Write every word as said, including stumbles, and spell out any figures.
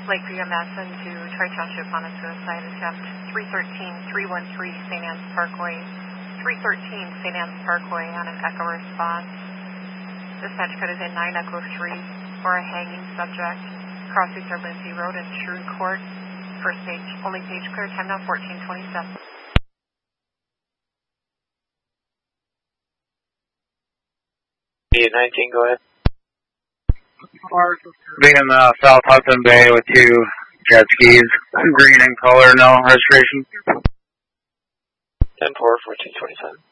Lakeview M S into Troy Township on a suicide attempt. three thirteen, three one three Saint Anne's Parkway. three thirteen Saint Anne's Parkway on an echo response. Dispatch code is in nine Echo three for a hanging subject. Crossing Sir Lindsay Road in Shrew Court. First page, only page clear, time now fourteen twenty-seven. eight nineteen, go ahead. Being uh, South Hudson Bay with two jet skis, green in color, no registration. ten four, fourteen twenty-seven.